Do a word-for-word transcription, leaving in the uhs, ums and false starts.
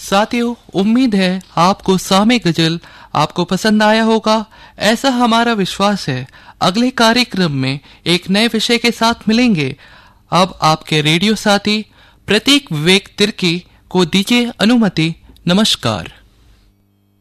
साथियों, उम्मीद है आपको सामे गजल आपको पसंद आया होगा, ऐसा हमारा विश्वास है। अगले कार्यक्रम में एक नए विषय के साथ मिलेंगे। अब आपके रेडियो साथी प्रतीक विवेक तिर्की को दीजिए अनुमति। नमस्कार।